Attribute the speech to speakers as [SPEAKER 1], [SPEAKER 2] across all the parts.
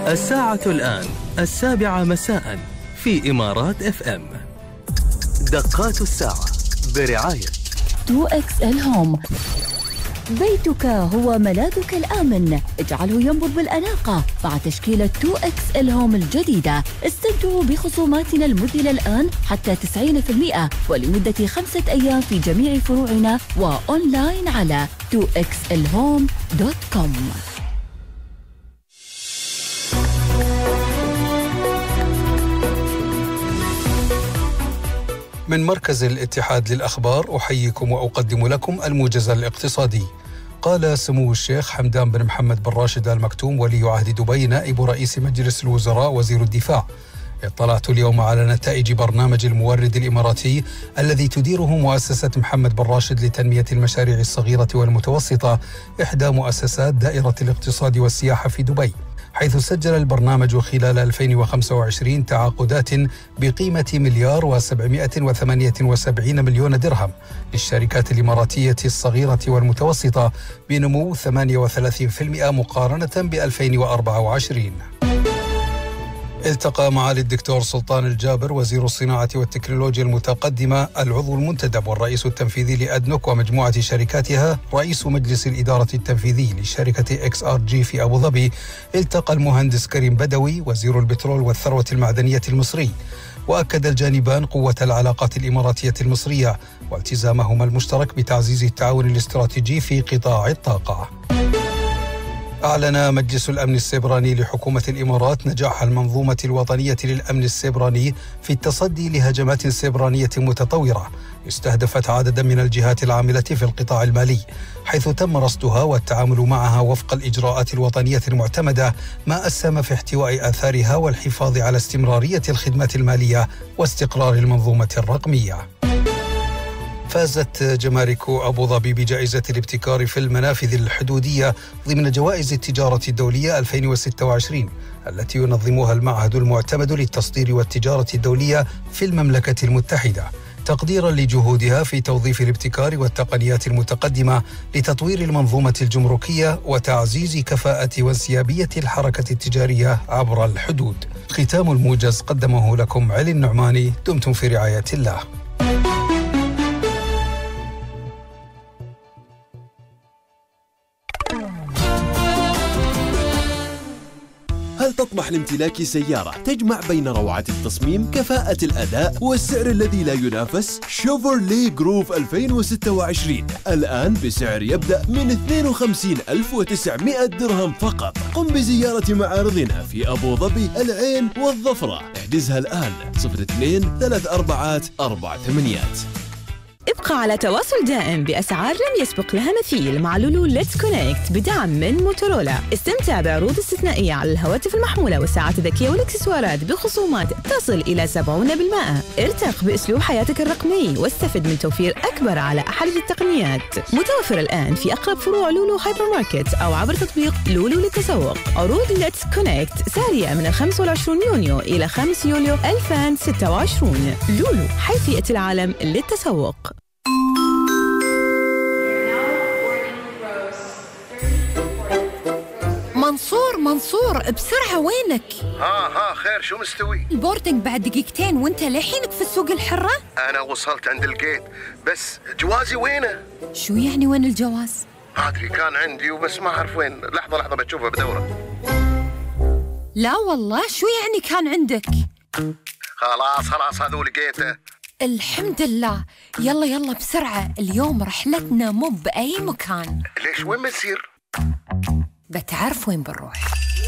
[SPEAKER 1] الساعة الآن 7 مساء في إمارات FM. دقات الساعة برعاية
[SPEAKER 2] 2XL هوم. بيتك هو ملاذك الآمن، اجعله ينبض بالأناقة مع تشكيلة 2XL هوم الجديدة. استمتعوا بخصوماتنا المذهلة الآن حتى 90% ولمدة 5 أيام في جميع فروعنا وأونلاين على 2xlhome.com.
[SPEAKER 3] من مركز الاتحاد للأخبار أحييكم وأقدم لكم الموجز الاقتصادي. قال سمو الشيخ حمدان بن محمد بن راشد آل مكتوم ولي عهد دبي نائب رئيس مجلس الوزراء وزير الدفاع: اطلعت اليوم على نتائج برنامج المورد الإماراتي الذي تديره مؤسسة محمد بن راشد لتنمية المشاريع الصغيرة والمتوسطة، إحدى مؤسسات دائرة الاقتصاد والسياحة في دبي، حيث سجل البرنامج خلال 2025 تعاقدات بقيمة 1,778 مليون درهم للشركات الإماراتية الصغيرة والمتوسطة بنمو 38% مقارنة ب 2024. التقى معالي الدكتور سلطان الجابر وزير الصناعة والتكنولوجيا المتقدمة العضو المنتدب والرئيس التنفيذي لأدنوك ومجموعة شركاتها رئيس مجلس الإدارة التنفيذي لشركة XRG في أبو ظبي. التقى المهندس كريم بدوي وزير البترول والثروة المعدنية المصري، وأكد الجانبان قوة العلاقات الإماراتية المصرية والتزامهما المشترك بتعزيز التعاون الاستراتيجي في قطاع الطاقة. أعلن مجلس الأمن السيبراني لحكومة الإمارات نجاح المنظومة الوطنية للأمن السيبراني في التصدي لهجمات سيبرانية متطورة استهدفت عددا من الجهات العاملة في القطاع المالي، حيث تم رصدها والتعامل معها وفق الإجراءات الوطنية المعتمدة، ما أسهم في احتواء آثارها والحفاظ على استمرارية الخدمات المالية واستقرار المنظومة الرقمية. فازت جمارك أبو ظبي بجائزة الابتكار في المنافذ الحدودية ضمن جوائز التجارة الدولية 2026 التي ينظمها المعهد المعتمد للتصدير والتجارة الدولية في المملكة المتحدة، تقديرا لجهودها في توظيف الابتكار والتقنيات المتقدمة لتطوير المنظومة الجمركية وتعزيز كفاءة وانسيابية الحركة التجارية عبر الحدود. ختام الموجز قدمه لكم علي النعماني. دمتم في رعاية الله.
[SPEAKER 4] هل تطمح لامتلاك سيارة تجمع بين روعة التصميم، كفاءة الأداء والسعر الذي لا ينافس؟ شيفروليه جروف 2026 الآن بسعر يبدأ من 52,900 درهم فقط. قم بزيارة معارضنا في أبو ظبي، العين والظفرة. احجزها الآن 02-34-48.
[SPEAKER 5] ابقى على تواصل دائم بأسعار لم يسبق لها مثيل مع لولو ليتس كونكت بدعم من موتورولا. استمتع بعروض استثنائية على الهواتف المحمولة والساعات الذكية والإكسسوارات بخصومات تصل إلى 70%. ارتق بأسلوب حياتك الرقمي واستفد من توفير أكبر على أحدث التقنيات. متوفر الآن في أقرب فروع لولو هايبر ماركت أو عبر تطبيق لولو للتسوق. عروض ليتس كونكت سارية من 25 يونيو إلى 5 يوليو 2026. لولو، حيثية العالم للتسوق.
[SPEAKER 6] منصور بسرعة، وينك؟
[SPEAKER 7] ها خير، شو مستوي؟
[SPEAKER 6] البوردنج بعد دقيقتين وانت لحينك في السوق الحرة؟
[SPEAKER 7] أنا وصلت عند الجيت، بس جوازي وينه؟
[SPEAKER 6] شو يعني وين الجواز؟
[SPEAKER 7] أدري كان عندي وبس ما أعرف وين. لحظة بتشوفه بدوره.
[SPEAKER 6] لا والله، شو يعني كان عندك؟
[SPEAKER 7] خلاص هذول لقيته.
[SPEAKER 6] الحمد لله. يلا بسرعة، اليوم رحلتنا مو بأي مكان.
[SPEAKER 7] ليش، وين بنسير؟
[SPEAKER 6] بتعرف وين بنروح؟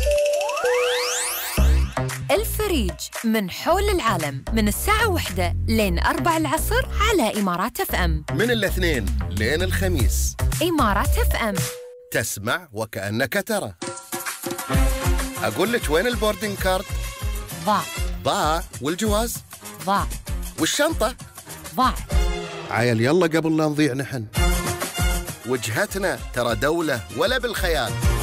[SPEAKER 6] الفريج من حول العالم من الساعة 1 لين 4 العصر على إمارات FM.
[SPEAKER 7] من الاثنين لين الخميس.
[SPEAKER 6] إمارات FM،
[SPEAKER 7] تسمع وكأنك ترى. أقول لك وين البوردنج كارد؟ ضاع. والجواز؟
[SPEAKER 6] ضاع.
[SPEAKER 7] والشنطة؟
[SPEAKER 6] ضاع.
[SPEAKER 7] عيل يلا قبل لا نضيع نحن. وجهتنا ترى دولة ولا بالخيال.